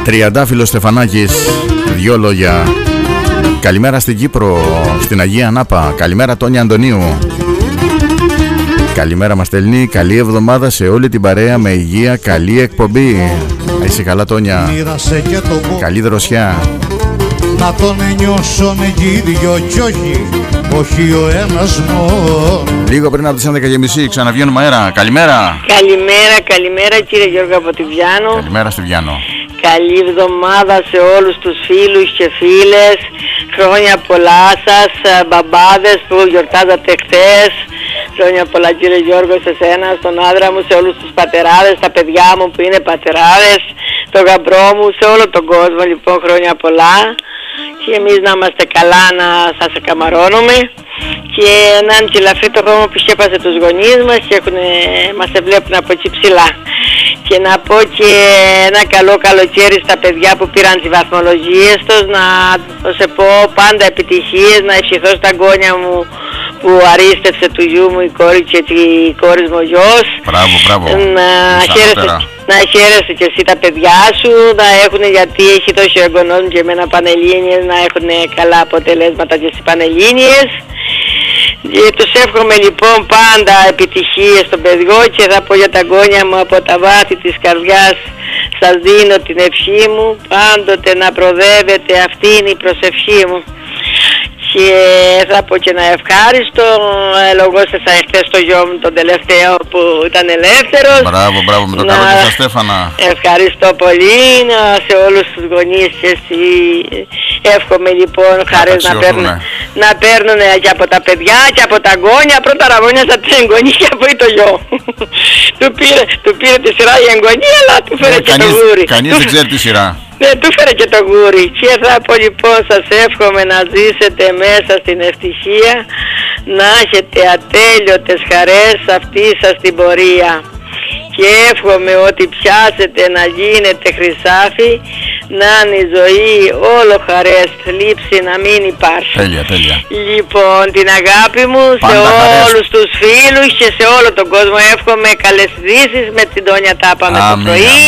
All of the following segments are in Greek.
Τριαντάφυλλος Στεφανάκης, δυο λόγια. Καλημέρα στην Κύπρο, στην Αγία Νάπα. Καλημέρα Τόνια Αντωνίου. Καλημέρα μας στέλνει. Καλή εβδομάδα σε όλη την παρέα, με υγεία, καλή εκπομπή. Είσαι καλά Τόνια. Καλή δροσιά. Να τον νιώσουν κι οι δυο κι όχι ο ένας μόνο. Λίγο πριν από τις 11:30 ξαναβγαίνουμε αέρα. Καλημέρα. Καλημέρα κύριε Γιώργο από τη Βιάνο. Καλημέρα στη Βιάνο. Καλή εβδομάδα σε όλους τους φίλους και φίλες. Χρόνια πολλά σας, μπαμπάδες που γιορτάζατε χθες. Χρόνια πολλά κύριε Γιώργο σε σένα, στον άντρα μου, σε όλους τους πατεράδες, τα παιδιά μου που είναι πατεράδες, τον γαμπρό μου, σε όλο τον κόσμο λοιπόν χρόνια πολλά. Και εμείς να είμαστε καλά, να σας εκαμαρώνουμε και να είναι και ελαφρύ το χρώμα που σκέπασε τους γονείς μας και μας βλέπουν από εκεί ψηλά. Και να πω και ένα καλό καλοκαίρι στα παιδιά που πήραν τις βαθμολογίες τους, να σε πω πάντα επιτυχίες, να ευχηθώ στα γόνια μου που αρίστευσε του γιού μου η κόρη και η κόρη μου ο γιος. Μπράβο. Να χαίρεσαι και εσύ τα παιδιά σου, να έχουν, γιατί έχει τόσο εγγονός μου και εμένα Πανελλήνιες, να έχουν καλά αποτελέσματα και στις Πανελλήνιες. Τους εύχομαι λοιπόν πάντα επιτυχίες στον παιδιό και θα πω για τα γόνια μου από τα βάθη της καρδιάς, σας δίνω την ευχή μου πάντοτε να προδεύετε, αυτή είναι η προσευχή μου. Και θα πω και ένα ευχάριστο, ελογώσασα εχθές το γιο μου τον τελευταίο που ήταν ελεύθερος. Μπράβο με το καλό και στα Στέφανα. Ευχαριστώ πολύ σε όλους τους γονείς και εσύ. Εύχομαι λοιπόν χαρές να παίρνουν και από τα παιδιά και από τα γόνια. Πρώτα ραγόνιασα την εγγονή και από το γιο. Του πήρε τη σειρά η εγγονή, αλλά του φέρε και το γούρι. Κανείς δεν ξέρει τη σειρά. Ναι, του φέρε και το γούρι. Και θα πω λοιπόν, σας εύχομαι να ζήσετε μέσα στην ευτυχία, να έχετε ατέλειωτες χαρές σε αυτή σας την πορεία. Και εύχομαι ότι πιάσετε να γίνετε χρυσάφι, να είναι η ζωή όλο χαρές, θλίψη να μην υπάρχει. Τέλεια. Λοιπόν, την αγάπη μου πάντα σε όλους τους φίλους και σε όλο τον κόσμο εύχομαι καλές ειδήσεις με την Τόνια Τάπα με το πρωί.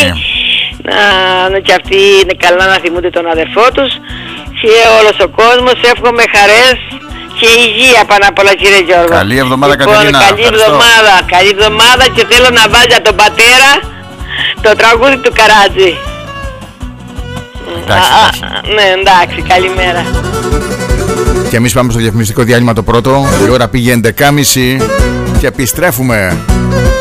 Και αυτοί είναι καλά να θυμούνται τον αδερφό τους και όλος ο κόσμος. Εύχομαι χαρές και υγεία πάνω απ' όλα κύριε Γιώργο. Καλή εβδομάδα λοιπόν, Κατερίνα. Καλή εβδομάδα και θέλω να βάζει τον πατέρα το τραγούδι του Καράτζη. Ναι, εντάξει, καλημέρα. Και εμείς πάμε στο διαφημιστικό διάλειμμα το πρώτο. Η ώρα πήγε 11:30 και επιστρέφουμε.